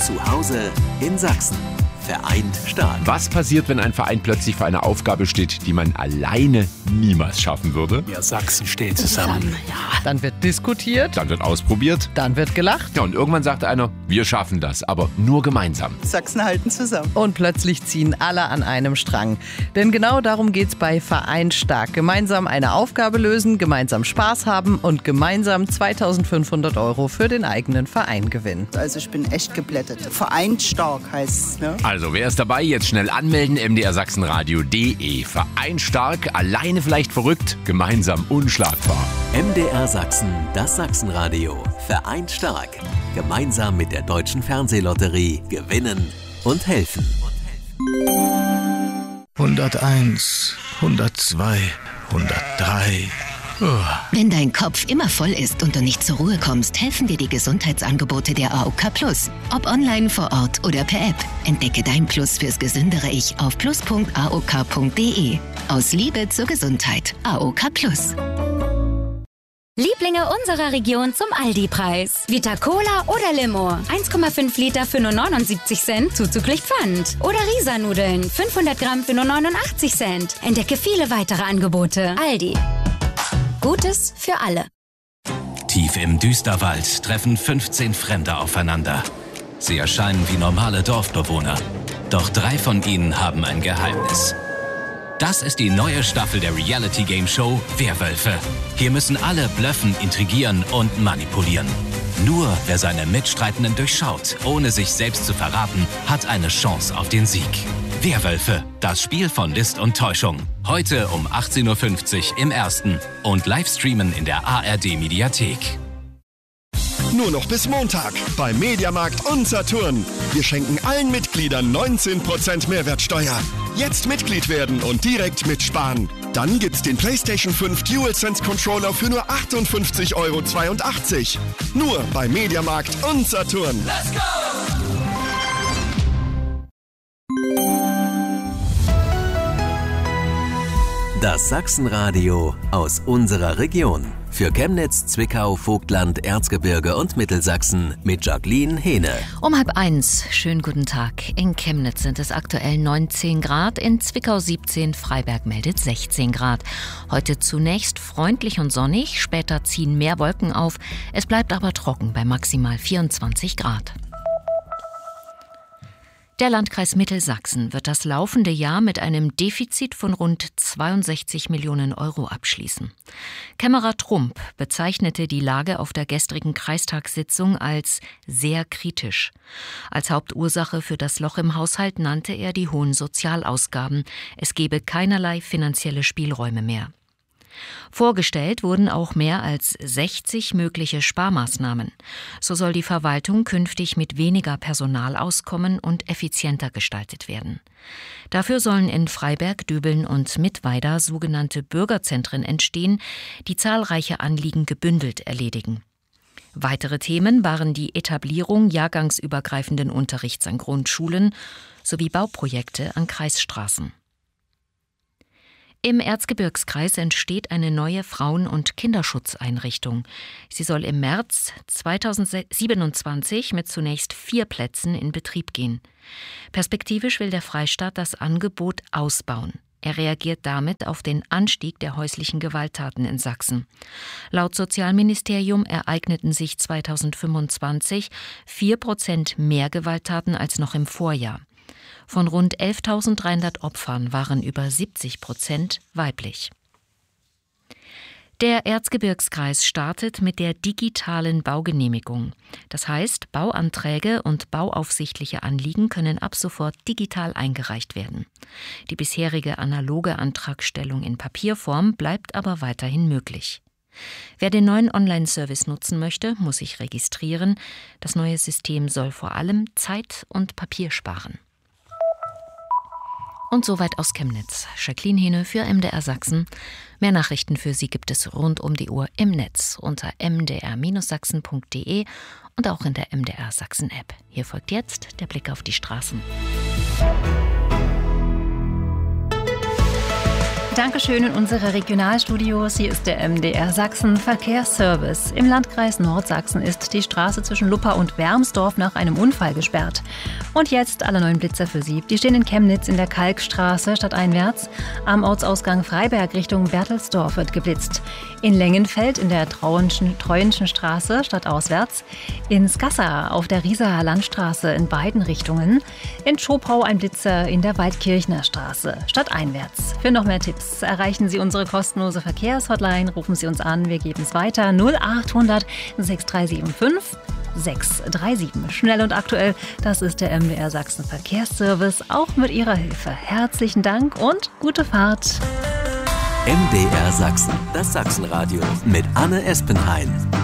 Zu Hause in Sachsen. Vereint stark. Was passiert, wenn ein Verein plötzlich vor einer Aufgabe steht, die man alleine niemals schaffen würde? Ja, Sachsen steht zusammen. Dann wird diskutiert, Dann wird ausprobiert. dann wird gelacht Ja, und irgendwann sagt einer, wir schaffen das, aber nur gemeinsam. Sachsen halten zusammen. und plötzlich ziehen alle an einem Strang. Denn genau darum geht's bei Vereint stark. Gemeinsam eine Aufgabe lösen, gemeinsam Spaß haben und gemeinsam 2.500 € für den eigenen Verein gewinnen. Also ich bin echt geblättert. Vereint stark heißt es, ne? Also, wer ist dabei? Jetzt schnell anmelden, mdrsachsenradio.de. Verein stark, alleine vielleicht verrückt, gemeinsam unschlagbar. MDR Sachsen, das Sachsenradio. Vereint stark. Gemeinsam mit der Deutschen Fernsehlotterie gewinnen und helfen. 101, 102, 103. Wenn dein Kopf immer voll ist und du nicht zur Ruhe kommst, helfen dir die Gesundheitsangebote der AOK Plus. Ob online, vor Ort oder per App. Entdecke dein Plus fürs gesündere Ich auf plus.aok.de. Aus Liebe zur Gesundheit. AOK Plus. Lieblinge unserer Region zum Aldi-Preis. Vita Cola oder Limo. 1,5 Liter für nur 79 Cent, zuzüglich Pfand. Oder Risa-Nudeln. 500 Gramm für nur 89 Cent. Entdecke viele weitere Angebote. Aldi. Gutes für alle. Tief im Düsterwald treffen 15 Fremde aufeinander. Sie erscheinen wie normale Dorfbewohner. Doch 3 von ihnen haben ein Geheimnis. Das ist die neue Staffel der Reality-Game-Show Werwölfe. Hier müssen alle blöffen, intrigieren und manipulieren. Nur wer seine Mitstreitenden durchschaut, ohne sich selbst zu verraten, hat eine Chance auf den Sieg. Werwölfe, das Spiel von List und Täuschung. Heute um 18.50 Uhr im Ersten und Livestreamen in der ARD-Mediathek. Nur noch bis Montag bei Mediamarkt und Saturn. Wir schenken allen Mitgliedern 19% Mehrwertsteuer. Jetzt Mitglied werden und direkt mitsparen. Dann gibt's den PlayStation 5 DualSense Controller für nur 58,82 €. Nur bei Mediamarkt und Saturn. Let's go! Das Sachsenradio aus unserer Region. Für Chemnitz, Zwickau, Vogtland, Erzgebirge und Mittelsachsen mit Jacqueline Hehne. Um 12:30. Schönen guten Tag. In Chemnitz sind es aktuell 19 Grad, in Zwickau 17, Freiberg meldet 16 Grad. Heute zunächst freundlich und sonnig, später ziehen mehr Wolken auf. Es bleibt aber trocken bei maximal 24 Grad. Der Landkreis Mittelsachsen wird das laufende Jahr mit einem Defizit von rund 62 Millionen € abschließen. Kämmerer Trump bezeichnete die Lage auf der gestrigen Kreistagssitzung als sehr kritisch. Als Hauptursache für das Loch im Haushalt nannte er die hohen Sozialausgaben. Es gebe keinerlei finanzielle Spielräume mehr. Vorgestellt wurden auch mehr als 60 mögliche Sparmaßnahmen. So soll die Verwaltung künftig mit weniger Personal auskommen und effizienter gestaltet werden. Dafür sollen in Freiberg, Dübeln und Mittweida sogenannte Bürgerzentren entstehen, die zahlreiche Anliegen gebündelt erledigen. Weitere Themen waren die Etablierung jahrgangsübergreifenden Unterrichts an Grundschulen sowie Bauprojekte an Kreisstraßen. Im Erzgebirgskreis entsteht eine neue Frauen- und Kinderschutzeinrichtung. Sie soll im März 2027 mit zunächst 4 Plätzen in Betrieb gehen. Perspektivisch will der Freistaat das Angebot ausbauen. Er reagiert damit auf den Anstieg der häuslichen Gewalttaten in Sachsen. Laut Sozialministerium ereigneten sich 2025 4% mehr Gewalttaten als noch im Vorjahr. Von rund 11.300 Opfern waren über 70% weiblich. Der Erzgebirgskreis startet mit der digitalen Baugenehmigung. Das heißt, Bauanträge und bauaufsichtliche Anliegen können ab sofort digital eingereicht werden. Die bisherige analoge Antragstellung in Papierform bleibt aber weiterhin möglich. Wer den neuen Online-Service nutzen möchte, muss sich registrieren. Das neue System soll vor allem Zeit und Papier sparen. Und soweit aus Chemnitz. Jacqueline Hehne für MDR Sachsen. Mehr Nachrichten für Sie gibt es rund um die Uhr im Netz unter mdr-sachsen.de und auch in der MDR Sachsen App. Hier folgt jetzt der Blick auf die Straßen. Dankeschön in unsere Regionalstudios. Hier ist der MDR Sachsen Verkehrsservice. Im Landkreis Nordsachsen ist die Straße zwischen Luppa und Wermsdorf nach einem Unfall gesperrt. Und jetzt alle neuen Blitzer für Sie. Die stehen in Chemnitz in der Kalkstraße stadteinwärts. Am Ortsausgang Freiberg Richtung Berthelsdorf wird geblitzt. In Lengenfeld in der Treuenschen Straße stadtauswärts. In Skassa auf der Rieser Landstraße in beiden Richtungen. In Schopau ein Blitzer in der Waldkirchner Straße stadteinwärts. Für noch mehr Tipps erreichen Sie unsere kostenlose Verkehrshotline. Rufen Sie uns an, wir geben es weiter. 0800 6375 637. Schnell und aktuell, das ist der MDR Sachsen Verkehrsservice. Auch mit Ihrer Hilfe. Herzlichen Dank und gute Fahrt. MDR Sachsen, das Sachsenradio mit Anne Espenhain.